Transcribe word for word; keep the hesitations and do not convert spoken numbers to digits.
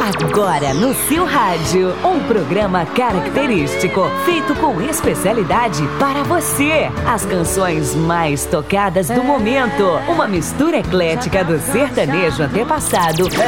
Agora no seu rádio, um programa característico, feito com especialidade para você. As canções mais tocadas do momento. Uma mistura eclética do sertanejo antepassado